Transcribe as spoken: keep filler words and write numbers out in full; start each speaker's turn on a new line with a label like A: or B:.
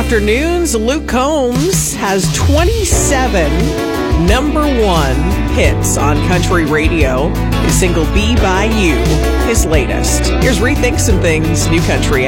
A: afternoons. Luke Combs has twenty-seven number one hits on country radio. His single Be By You, his latest. Here's Rethinks and Things, New Country